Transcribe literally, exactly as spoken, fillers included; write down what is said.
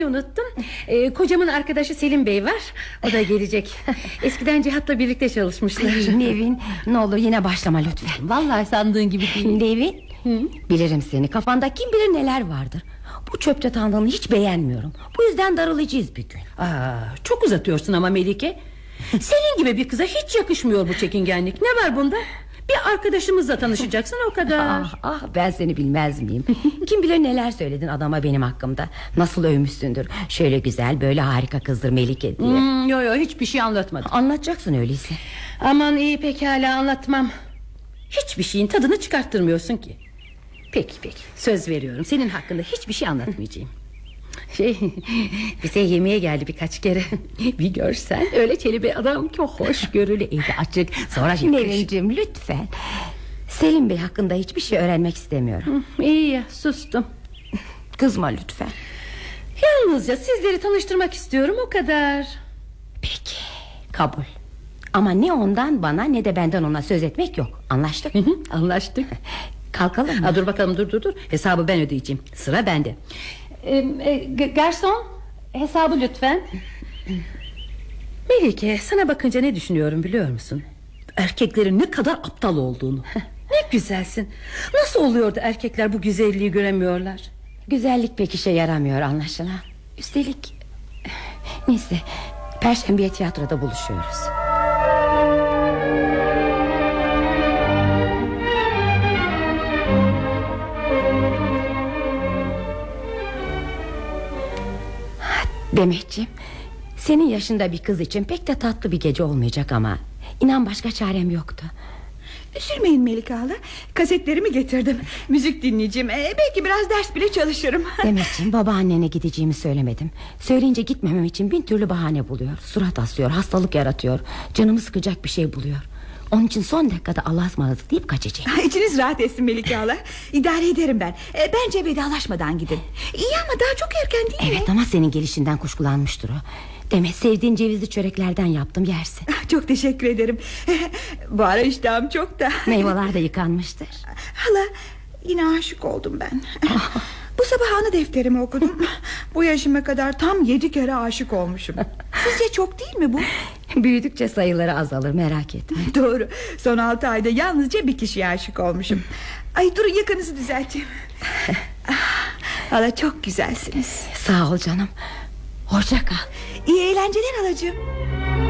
Unuttum. Ee, kocamın arkadaşı Selim Bey var. O da gelecek. Eskiden Cihat'la birlikte çalışmışlar. Nevin, ne olur yine başlama lütfen. Vallahi sandığın gibi değil. Nevin, Hı? bilirim seni, kafanda kim bilir neler vardır. Bu çöp çatanlığını hiç beğenmiyorum. Bu yüzden darılacağız bir gün. Aa, çok uzatıyorsun ama Melike. Senin gibi bir kıza hiç yakışmıyor bu çekingenlik. Ne var bunda? Bir arkadaşımızla tanışacaksın, o kadar. Ah, ah ben seni bilmez miyim? Kim bilir neler söyledin adama benim hakkımda. Nasıl övmüşsündür. Şöyle güzel, böyle harika kızdır Melike diye. hmm, Yo yo, hiçbir şey anlatmadım. Anlatacaksın öyleyse. Aman iyi, pekala, anlatmam. Hiçbir şeyin tadını çıkarttırmıyorsun ki. Peki peki, söz veriyorum, senin hakkında hiçbir şey anlatmayacağım. Şey, bize yemeğe geldi birkaç kere. Bir görsen, öyle çeli bir adam ki, hoşgörülü, eli açık. Sonra Nevinciğim lütfen. Selim Bey hakkında hiçbir şey öğrenmek istemiyorum. İyi ya, sustum. Kızma lütfen. Yalnızca sizleri tanıştırmak istiyorum, o kadar. Peki, kabul. Ama ne ondan bana ne de benden ona söz etmek yok. Anlaştık mı? Anlaştık. Kalkalım mı? Ha, dur bakalım, dur dur dur. Hesabı ben ödeyeceğim. Sıra bende. Ee, e, garson, hesabı lütfen. Melike, sana bakınca ne düşünüyorum biliyor musun? Erkeklerin ne kadar aptal olduğunu. Ne güzelsin. Nasıl oluyor da erkekler bu güzelliği göremiyorlar? Güzellik pek işe yaramıyor anlaşılan. Üstelik neyse, Perşembeye tiyatroda buluşuyoruz. Demetciğim, senin yaşında bir kız için pek de tatlı bir gece olmayacak ama İnan başka çarem yoktu. Üzülmeyin Melike hala, kasetlerimi getirdim. Müzik dinleyeceğim, ee, belki biraz ders bile çalışırım. Demetciğim, babaannene gideceğimi söylemedim. Söyleyince gitmemem için bin türlü bahane buluyor. Surat asıyor, hastalık yaratıyor, canımı sıkacak bir şey buluyor. Onun için son dakikada Allah'a ısmarladık deyip kaçacağım. İçiniz rahat etsin Melike hala, İdare ederim ben. ee, Bence vedalaşmadan gidin. İyi ama daha çok erken değil evet, mi? Evet ama senin gelişinden kuşkulanmıştır o. Demet, sevdiğin cevizli çöreklerden yaptım, yersin. Çok teşekkür ederim. Bu ara iştahım çok da. Meyveler de yıkanmıştır. Hala, yine aşık oldum ben. Bu sabah anı defterimi okudum. Bu yaşıma kadar tam yedi kere aşık olmuşum. Sizce çok değil mi bu? Büyüdükçe sayıları azalır, merak etme. Doğru, son altı ayda yalnızca bir kişiye aşık olmuşum. Ay durun, yakanızı düzelteyim. Hala çok güzelsiniz. Sağ ol canım. Hoşça kal. İyi eğlenceler halacığım.